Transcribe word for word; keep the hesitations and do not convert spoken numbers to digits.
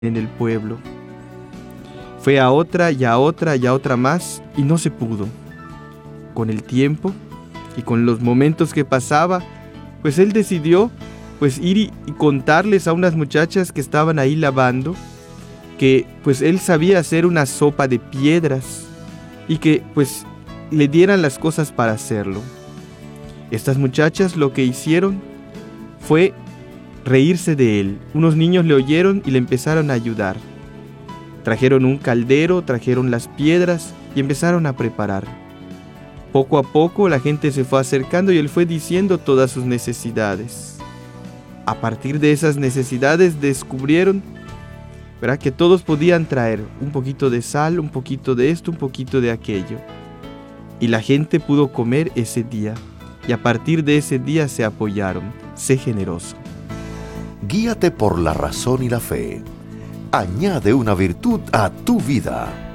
en el pueblo. Fue a otra y a otra y a otra más y no se pudo. Con el tiempo y con los momentos que pasaba, pues él decidió pues ir y, y contarles a unas muchachas que estaban ahí lavando que pues él sabía hacer una sopa de piedras y que pues le dieran las cosas para hacerlo. Estas muchachas lo que hicieron fue reírse de él. Unos niños le oyeron y le empezaron a ayudar. Trajeron un caldero, trajeron las piedras y empezaron a preparar. Poco a poco la gente se fue acercando y él fue diciendo todas sus necesidades. A partir de esas necesidades descubrieron, ¿verdad?, que todos podían traer un poquito de sal, un poquito de esto, un poquito de aquello. Y la gente pudo comer ese día. Y a partir de ese día se apoyaron. Sé generoso. Guíate por la razón y la fe. Añade una virtud a tu vida.